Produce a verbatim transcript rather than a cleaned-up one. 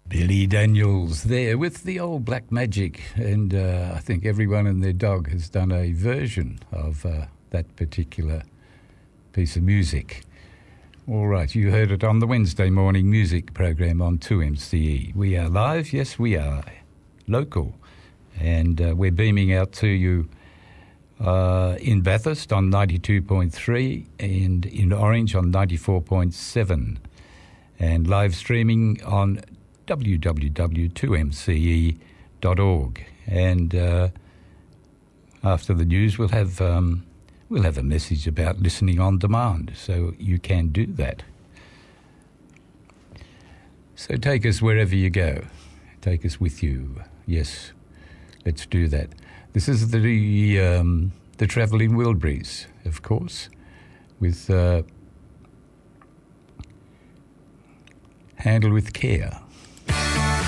Billy Daniels there with the old Black Magic, and uh, I think everyone and their dog has done a version of uh, that particular piece of music. All right, you heard it on the Wednesday morning music program on two M C E. We are live, yes we are, local, and uh, we're beaming out to you uh, in Bathurst on ninety-two point three and in Orange on ninety-four point seven, and live streaming on w w w dot two m c e dot org. And uh, after the news, we'll have um, we'll have a message about listening on demand, so you can do that. So take us wherever you go. Take us with you. Yes, let's do that. This is the um, the Travelling Wilburys, of course, with uh, Handle with Care.